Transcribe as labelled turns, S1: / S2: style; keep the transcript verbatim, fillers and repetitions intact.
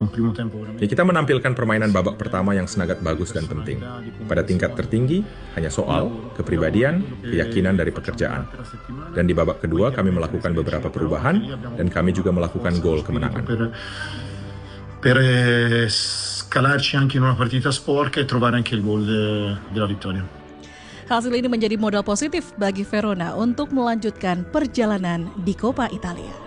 S1: primo tempo veramente.
S2: Ya, kita menampilkan permainan babak pertama yang sangat bagus dan penting. Pada tingkat tertinggi, hanya soal, kepribadian, keyakinan dari pekerjaan. Dan di babak kedua, kami melakukan beberapa perubahan, dan kami juga melakukan gol kemenangan.
S1: Per, per eh, scalarci anche in una partita sporca e trovare anche il gol de, della vittoria.
S3: Hasil ini menjadi modal positif bagi Verona untuk melanjutkan perjalanan di Coppa Italia.